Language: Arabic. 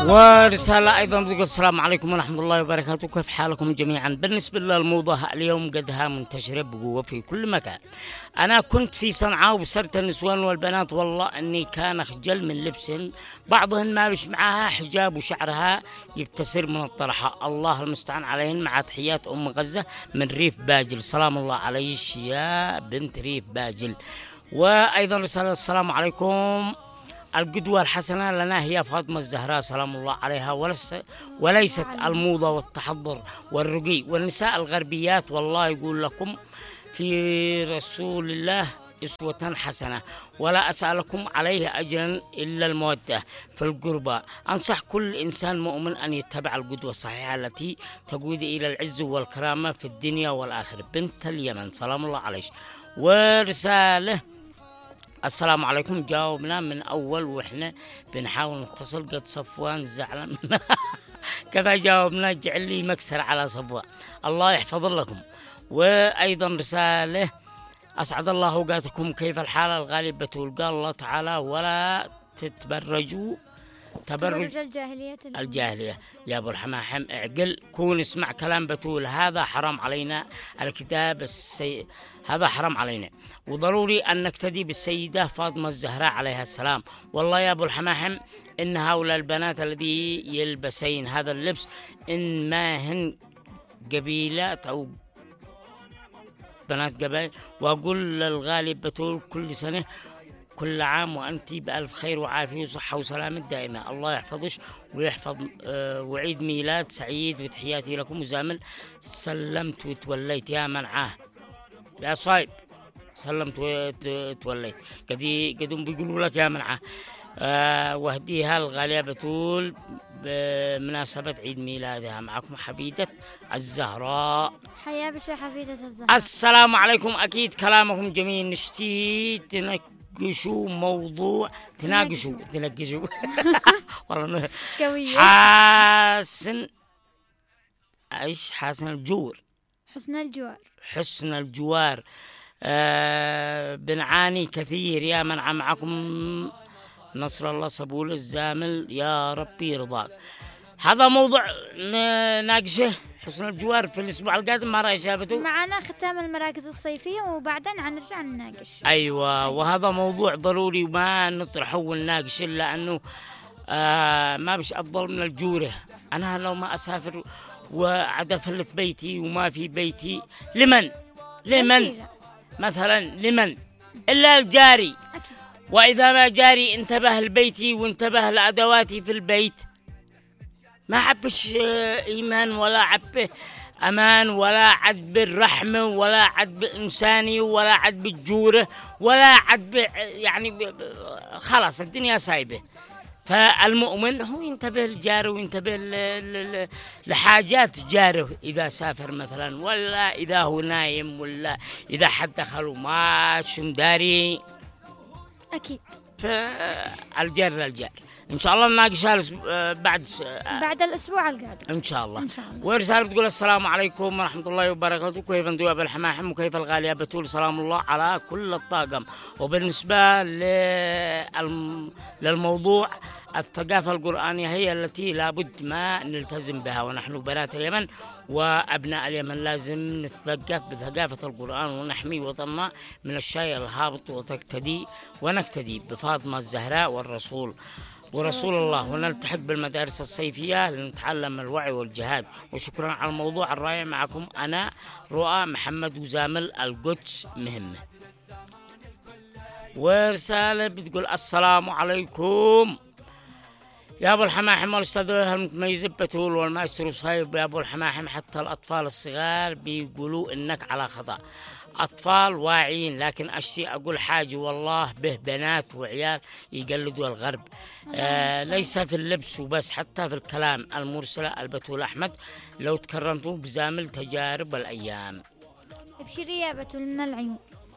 ورسالة أيضا تقول السلام عليكم ورحمة الله وبركاته، كيف حالكم جميعا؟ بالنسبة للموضة اليوم قدها منتشرة بقوة في كل مكان. أنا كنت في صنعاء وبصرت النسوان والبنات والله أني كان أخجل من لبسهن، بعضهن ما بش معها حجاب وشعرها يبتسر من الطرحة، الله المستعان عليهن. مع تحيات أم غزة من ريف باجل، سلام الله عليش يا بنت ريف باجل. وأيضا رسالة السلام عليكم، القدوة الحسنة لنا هي فاطمة الزهراء سلام الله عليها، وليست الموضة والتحضر والرقي والنساء الغربيات. والله يقول لكم في رسول الله أسوة حسنة، ولا أسألكم عليه أجرا إلا المودة في القربى. أنصح كل إنسان مؤمن أن يتبع القدوة الصحيحة التي تقود إلى العز والكرامة في الدنيا والآخرة. بنت اليمن سلام الله عليك. ورسالة السلام عليكم، جاوبنا من أول وإحنا بنحاول نتصل، قد صفوان زعلان كذا جاوبنا، جعل لي مكسر على صفوان، الله يحفظ لكم. وأيضا رسالة أسعد الله أوقاتكم، كيف الحال الغالبة؟ قال الله تعالى ولا تتبرجوا تبرج الجاهلية. يا أبو الحماحم اعقل، كون اسمع كلام بتول، هذا حرام علينا، الكتاب هذا حرام علينا، وضروري أن نقتدي بالسيدة فاطمة الزهراء عليها السلام. والله يا أبو الحماحم إن هؤلاء البنات الذي يلبسين هذا اللبس إن ما هن قبيلات أو بنات قبائل، وأقول للغالب بتول كل سنة كل عام وأنت بألف خير وعافية وصحة وسلامة دائما، الله يحفظك ويحفظ وعيد ميلاد سعيد. وتحياتي لكم وزامل. سلمت وتوليت يا منعاه يا صايب، سلمت وتوليت، قديم بيقولوا لك يا منعاه. وهديها الغالية بتول بمناسبة عيد ميلادها. معكم حفيدة الزهراء. حيا بشا حفيدة الزهراء. السلام عليكم، أكيد كلامكم جميل، نشتي تناقشوا موضوع تناقشوا والله قوية. حسن الجور، حسن الجوار. بنعاني كثير يا من معكم نصر الله صبول الزامل، يا ربي رضاك. هذا موضوع ناقشه حسن الجوار في الأسبوع القادم، ما رأي شافته معنا ختام المراكز الصيفية وبعدين نرجع نناقش. أيوة، وهذا موضوع ضروري وما نطرحه ونناقش، إلا أنه ما بش أفضل من الجورة. أنا لو ما أسافر وعد فلت بيتي وما في بيتي، لمن مثلا لمن إلا الجاري أكيد. وإذا ما جاري انتبه لبيتي وانتبه لأدواتي في البيت، ما عبش إيمان ولا عبه أمان ولا عد بالرحمة ولا عد بالإنساني ولا عد بالجورة ولا عد يعني خلاص الدنيا سايبة. فالمؤمن هو ينتبه لجاره وينتبه لحاجات جاره إذا سافر مثلا، ولا إذا هو نايم، ولا إذا حد دخل ما شمداري. أكيد. فالجار للجار. إن شاء الله نناقشها بعد الأسبوع القادم إن شاء الله. ورسالة بتقول السلام عليكم ورحمة الله وبركاته، كيف أنتم يا أبو الحماحم وكيف الغالية بتول؟ سلام الله على كل الطاقم. وبالنسبة للموضوع، الثقافة القرآنية هي التي لابد ما نلتزم بها، ونحن بنات اليمن وأبناء اليمن لازم نتثقف بثقافة القرآن ونحمي وطننا من الشيء الهابط، ونقتدي بفاطمة الزهراء ورسول الله، ونلتحق بالمدارس الصيفية لنتعلم الوعي والجهاد. وشكرا على الموضوع الرائع. معكم أنا رؤى محمد وزامل، القدس مهمة. ورسالة بتقول السلام عليكم يا أبو الحماحم والأستاذ المتميز بتول والماستر صهيب. يا أبو الحماحم حتى الأطفال الصغار بيقولوا إنك على خطأ، أطفال واعيين، لكن أشتي أقول حاجة والله به بنات وعيال يقلدوا الغرب، ليس في اللبس وبس، حتى في الكلام. المرسلة البتول أحمد، لو تكرمتوا بزامل تجارب الأيام. ابشري يا بتول من العيون.